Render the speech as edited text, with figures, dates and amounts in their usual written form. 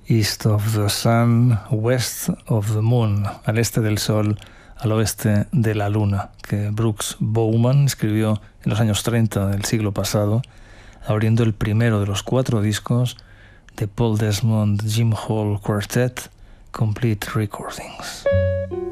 East of the Sun, West of the Moon, al este del Sol, al oeste de la Luna, que Brooks Bowman escribió en los años 30 del siglo pasado, abriendo el primero de los 4 discos de Paul Desmond Jim Hall Quartet, Complete Recordings.